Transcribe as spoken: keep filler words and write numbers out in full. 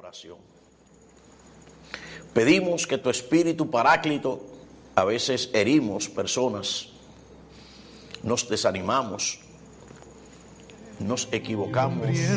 oración. Pedimos que tu Espíritu Paráclito, a veces herimos personas, nos desanimamos, nos equivocamos,